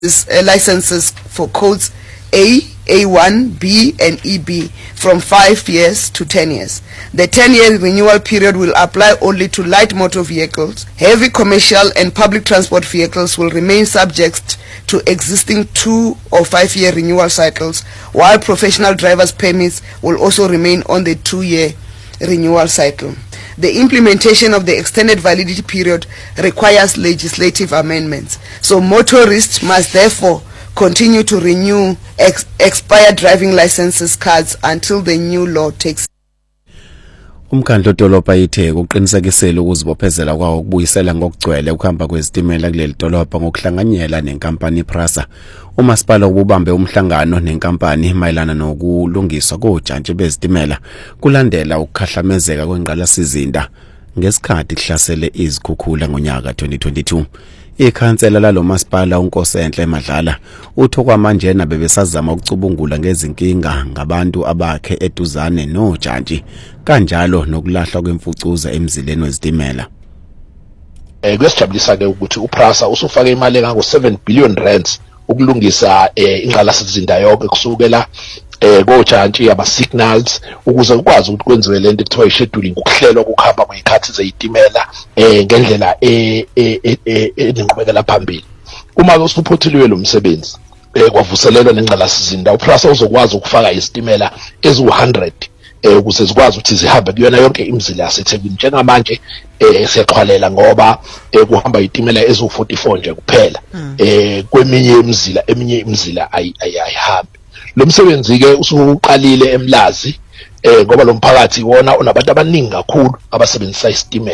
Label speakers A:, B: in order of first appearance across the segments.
A: licenses for codes A, A1, B, and EB from 5 years to 10 years. The 10-year renewal period will apply only to light motor vehicles. Heavy commercial and public transport vehicles will remain subject to existing 2 or 5-year renewal cycles, while professional drivers' permits will also remain on the 2-year renewal cycle. The implementation of the extended validity period requires legislative amendments. So motorists must therefore continue to renew expired driving licenses cards until the new law takes.
B: Umkhandlu dolobha ithe uqinisekisela ukuzibophezela kwawo ukubuyisela ngokugcwele ukuhamba kwezitimela kuleli dolobha ngokuhlanganyela nenkampani Prasa. Umasipala ububambe umhlangano nenkampani mayelana nokulungiswa kojantshi bezitimela kulandela ukukhahlamezeka kwengqalasizinda ngesikhathi kuhlasele izikhukhula ngonyaka 2022. Ikhansela lalo masipala uNkosenhle Madlala utho kwamanje nabebesazama ukucubungula ngezinkinga ngabantu abakhe eduzane nojantshi kanjalo nokulahlwa kwemfucuza emzileni wezitimela.
C: Kwesijabulisa ke ukuthi uPrasa usufake imali engango 7 billion rands ukulungisa ingqalasizinda yonke kusukela kojantshi yaba signals ukuze ukwazi ukuthi kwenziwe lento ekuthiwa i-scheduling ukuhlelwa ukuhamba kwezikhathi zezitimela ngendlela enenqubekela phambili. Uma ke usuphotheliwe lo msebenzi kwavuselelwa nengqalasizinda uPrasa uzokwazi ukufaka izitimela ezu100 ukuze zikwazi ukuthi zihambe kuyona yonke imizila yaseThekwini. Njengamanje siyaqhwalela ngoba kuhamba izitimela ezu44 nje kuphela. Kweminye imizila ayihambi. Lo msebenzi ke usuqalile eMlazi ngoba lo mphakathi wona unabantu abaningi kakhulu abasebenzisa isitimela.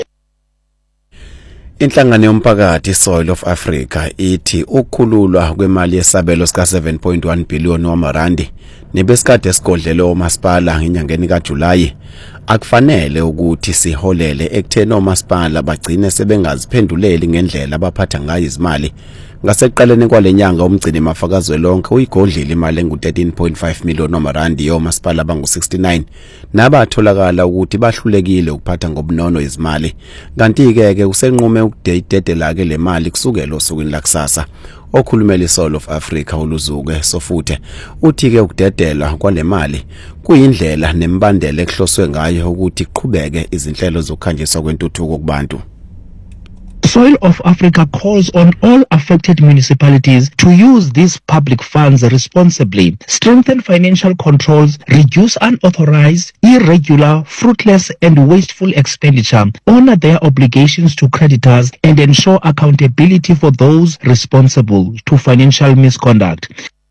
B: Inhlangano yomphakathi Soil of Africa ithi ukukhululwa kwemali yesabelo sika 7.1 billion wamarandi nebesikade esigodlele omasipala ngenyangeni kaJulayi akufanele ukuthi siholele ekutheni omasipala bagcine sebengaziphenduleli ngendlela abaphatha ngayo izimali. Ngaseqaleni kwalenyanga umgcini mafakazwe lonke uyigodlile imali engu 13.5 million wamarandi yomasipala abangu 69 nabatholakala ukuthi bahlulekile ukuphatha ngobunono izimali. Kanti ke usenqume ukudedela ke le mali kusukela osukwini lakusasa. Okhulumela iSoul of Africa uLuzuke Sofuthe uthi ke ukudedelwa kwale mali kuyindlela nembandela ehloswe ngayo ukuthi iqhubeke izinhlelo zokukhanjiswa kwentuthuko kubantu.
D: Soil of Africa calls on all affected municipalities to use these public funds responsibly, strengthen financial controls, reduce unauthorized, irregular, fruitless and wasteful expenditure, honor their obligations to creditors and ensure accountability for those responsible to financial misconduct.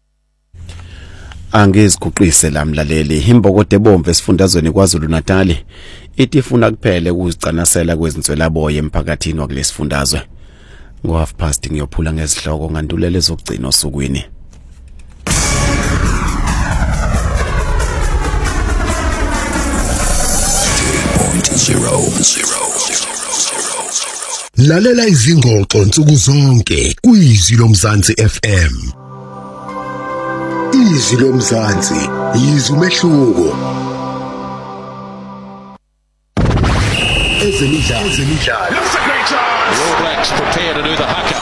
B: Angiziguqise lamlaleli imbokode bombe esifundazweni kwaZulu Natal ithi ifuna kuphele ukuzicanasela kwezinswelaboya emphakathini wakulesifundazwe. Ngo-half-past ngiyophula ngezihloko ngandulele zokugcina osukwini.
E: Lalela izingxoxo nsuku zonke kuyizwi loMzansi FM. Izwi loMzansi yizwi umehluko. Ezemidlalo.
F: All Blacks prepare to do the haka.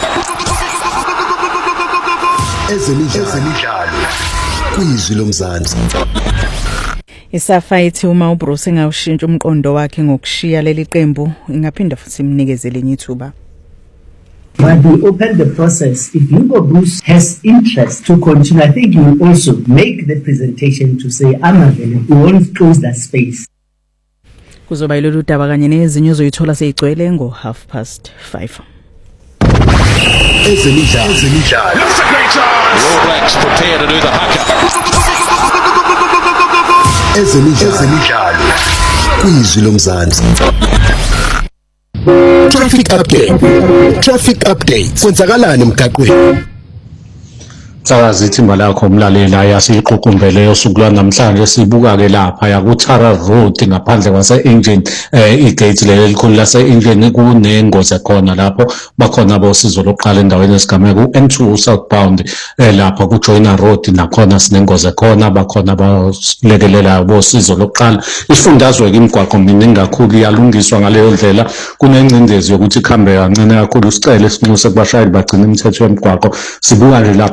E: Ezemidlalo. Kuyizwi loMzansi.
G: Isafayithi uma uBruce engawushintsha umqondo wakhe ngokushiya leli qembu ingaphinda futhi imnikezele ithuba.
H: But we open the process. If Hugo Bruce has interest to continue, I think he will also make the presentation to say, I'm available. We won't close that space.
G: Kuzoba ilolu daba kanye nezinye uzoyithola seyigcwele ngo5:30.
E: Ezemidlalo.
F: All Blacks prepare to do the haka.
E: Ezemidlalo. Kuyizwi loMzansi. Traffic update. Kwenzakalani emgaqweni?
I: Sakazi ithimba lakho umlaleli ayasiqhuqumbele yosuku lwanamhlanje sibuka ke lapha yakuTara Road ngaphandle kwase Engine igate leli likhulu lase Engine kunengozi khona lapho bakhona bosizo lokuqala endaweni esigameko u-N2 southbound lapha ku Joiner Road nakhona sinengozi khona bakhona abalekelela bosizo lokuqala isifundazwe ke imigwaqo miningi kakhulu iyalungiswa ngaleyo ndlela kunencindezi yokuthi ikhambe kancane kakhulu sicele sinxuse kubashayeli bagcina imithetho yemigwaqo sibuka nje lapha